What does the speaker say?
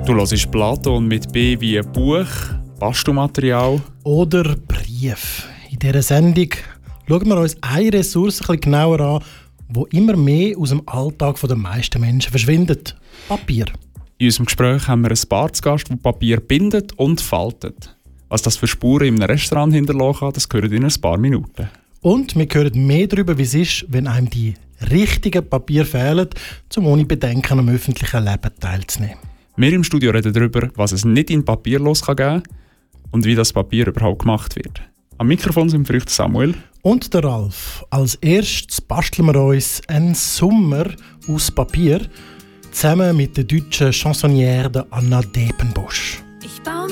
Du hörst Platon mit B wie Buch, Bastelmaterial oder Brief. In dieser Sendung schauen wir uns eine Ressource ein bisschen genauer an, die immer mehr aus dem Alltag der meisten Menschen verschwindet. Papier. In unserem Gespräch haben wir ein Paar zu Gast, das Papier bindet und faltet. Was das für Spuren in einem Restaurant hinterlassen kann, das gehört in ein paar Minuten. Und wir hören mehr darüber, wie es ist, wenn einem die richtigen Papiere fehlen, um ohne Bedenken am öffentlichen Leben teilzunehmen. Wir im Studio reden darüber, was es nicht in papierlos geben kann und wie das Papier überhaupt gemacht wird. Am Mikrofon sind für euch Samuel und der Ralf. Als erstes basteln wir uns einen Sommer aus Papier, zusammen mit der deutschen Chansonnière Anna Depenbusch.